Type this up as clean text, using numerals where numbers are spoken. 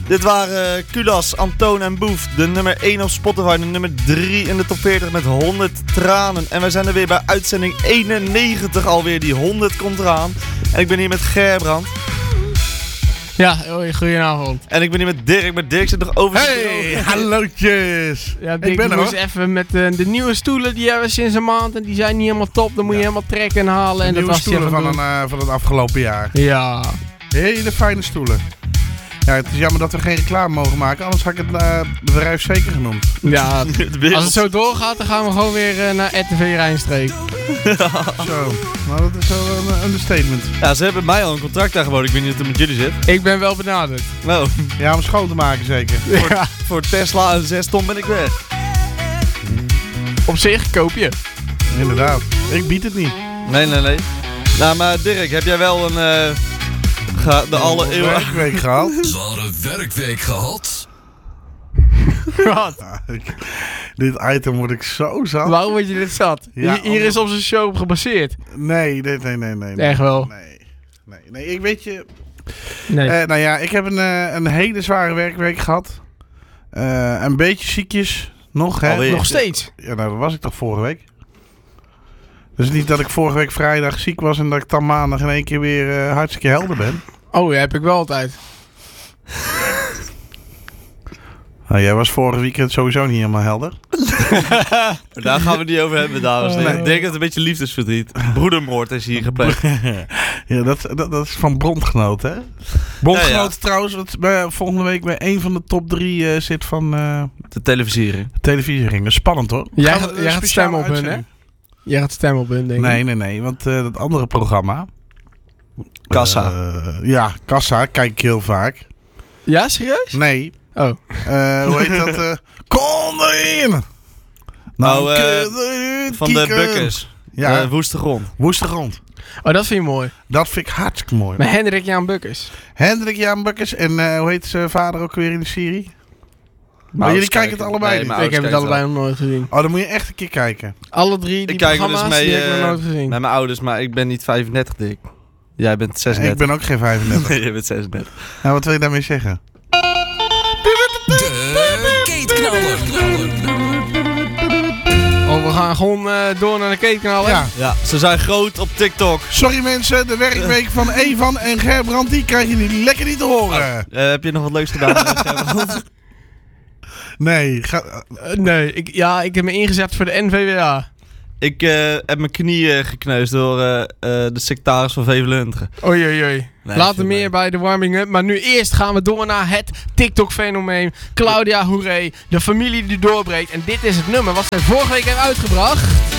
Dit waren Kulas, Antoon en Boef. De nummer 1 op Spotify. De nummer 3 in de top 40 met 100 tranen. En wij zijn er weer bij uitzending 91 alweer. Die 100 komt eraan. En ik ben hier met Gerbrand. Ja, hoi, goedenavond. En ik ben hier met Dirk. Maar Dirk zit nog over. Hey, hallootjes. Ja, Dirk, ik ben er moest hoor. even met de nieuwe stoelen, die hebben we sinds een maand en die zijn niet helemaal top. Dan moet je helemaal trekken en halen. De En dat nieuwe was stoelen van het afgelopen jaar. Ja. Hele fijne stoelen. Ja, het is jammer dat we geen reclame mogen maken, anders had ik het bedrijf zeker genoemd. Ja, als het zo doorgaat, dan gaan we gewoon weer naar RTV Rijnstreek. Zo, nou dat is wel een understatement. Ja, ze hebben mij al een contract aangeboden. Ik weet niet of het met jullie zit. Ik ben wel benaderd. Nou, Ja, om schoon te maken zeker. Ja, voor Tesla en 6 ton ben ik weg. op zich koop je. Inderdaad. Ik bied het niet. Nee. Nou, maar Dirk, heb jij wel een... de alle eeuwen... Werkweek gehad. Ze hadden werkweek gehad. Wat? Dit item word ik zo zat. Waarom word je dit zat? Ja, Hier is onze show op gebaseerd. Nee. Echt wel? Nee, ik weet je... Nee. Nou ja, ik heb een hele zware werkweek gehad. Een beetje ziekjes. Nog, hè? Alweer? Nog steeds? Ja, nou, dat was ik toch vorige week. Dus niet dat ik vorige week vrijdag ziek was en dat ik dan maandag in één keer weer hartstikke helder ben. Oh, ja, heb ik wel altijd. Nou, jij was vorige weekend sowieso niet helemaal helder. Daar gaan we het niet over hebben, dames en heren. Ik denk dat het een beetje liefdesverdriet. Broedermoord is hier gepleegd. Ja, dat is van Bondgenoot, hè? Bondgenoot Ja. trouwens, wat volgende week bij een van de top 3 zit van De televisiering. televisiering. Dat is spannend, hoor. Jij Gaan we gaat een stemmen speciale op hun, hè? uitzending? Jij gaat stemmen op hun, denk ik. Nee, want dat andere programma... Kassa. Ja, Kassa, kijk ik heel vaak. Ja, serieus? Nee. Oh. Hoe heet dat? Kom erin! Nou, kun je eruit Van de kieken. Bukkers. Ja, Woeste grond. woeste grond. Oh, dat vind je mooi. Dat vind ik hartstikke mooi. Met Hendrik Jan Bukkers. Hendrik Jan Bukkers en hoe heet zijn vader ook weer in de serie? Maar jullie kijken het allebei niet. mijn Ik heb het ouders allebei nog nooit gezien. Oh, dan moet je echt een keer kijken. Alle drie die Ik kijk wel eens programma's mee die heb ik nog nooit gezien. met mijn ouders, maar ik ben niet 35 dik. Jij bent 36. Ik ben ook geen 35. Nee, je bent 36. Nou, wat wil je daarmee zeggen? De keetknaller. Oh, we gaan gewoon door naar de ketenkanaal. Ja. Ja, ze zijn groot op TikTok. Sorry mensen, de werkweek van Evan en Gerbrand, die krijg je niet lekker niet te horen. Heb je nog wat leuks gedaan? Gerbrand? Nee, Nee, ik heb me ingezet voor de NVWA. Ik heb mijn knieën gekneusd door de sectaris van Vevelunten. Oei, oei, oei. Nee, Later viel meer mee. bij de warming-up. Maar nu eerst gaan we door naar het TikTok-fenomeen. Claudia Hoeré, de familie die doorbreekt. En dit is het nummer wat zij vorige week heeft uitgebracht.